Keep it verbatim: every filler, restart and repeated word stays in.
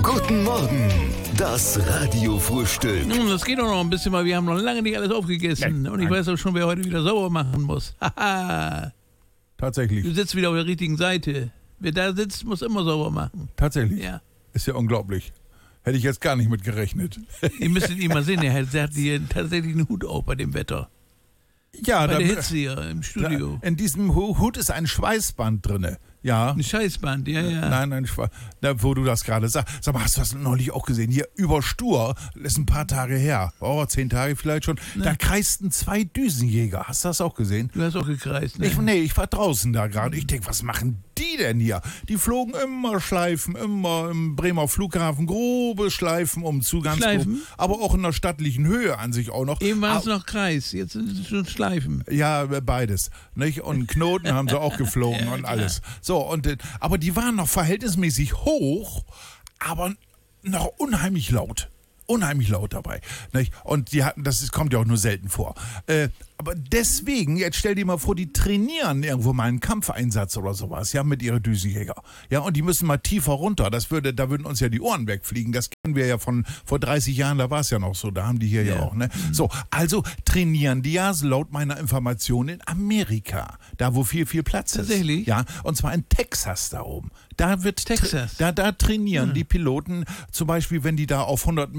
Guten Morgen, das Radiofrühstück. Hm, das geht doch noch ein bisschen, weil wir haben noch lange nicht alles aufgegessen. Nein, Und ich nein. weiß auch schon, wer heute wieder sauber machen muss. Haha. Tatsächlich. Du sitzt wieder auf der richtigen Seite. Wer da sitzt, muss immer sauber machen. Tatsächlich. Ja. Ist ja unglaublich. Hätte ich jetzt gar nicht mit gerechnet. Ihr müsstet ihn mal sehen, er hat, der hat hier tatsächlich einen Hut auf bei dem Wetter. Ja, Bei da, der Hitze hier im Studio. da, in diesem Hu- Hut ist ein Schweißband drinne. Ja. Ein Scheißband, ja, ja. Nein, ein Schweiß. Da, wo du das gerade sagst. Sag mal, hast du das neulich auch gesehen? Hier über Stur, das ist ein paar Tage her. Oh, zehn Tage vielleicht schon. Da kreisten zwei Düsenjäger. Hast du das auch gesehen? Du hast auch gekreist, ne? Ich, nee, ich war draußen da gerade. Ich denke, was machen die denn hier? Die flogen immer Schleifen, immer im Bremer Flughafen, grobe Schleifen um zu, ganz Schleifen? grob, aber auch in der stattlichen Höhe an sich auch noch. Eben war es Ah, noch Kreis, jetzt sind es schon Schleifen. ja, beides. Nicht? Und Knoten haben sie auch geflogen Ja, und klar. alles. So, und, äh, aber die waren noch verhältnismäßig hoch, aber noch unheimlich laut. Unheimlich laut dabei. Nicht? Und die hatten, das ist, kommt ja auch nur selten vor. Äh, aber deswegen, jetzt stell dir mal vor, die trainieren irgendwo mal einen Kampfeinsatz oder sowas, ja, mit ihren Düsenjäger. Ja, und die müssen mal tiefer runter. Das würde, da würden uns ja die Ohren wegfliegen. Das kennen wir ja von vor dreißig Jahren, da war es ja noch so. Da haben die hier ja, Ja. auch, ne? So, also trainieren die ja, laut meiner Information, in Amerika. Da, wo viel, viel Platz ist. Tatsächlich? Ja, und zwar in Texas da oben. Da wird, Texas? Da, da trainieren die Piloten, zum Beispiel, wenn die da auf hundert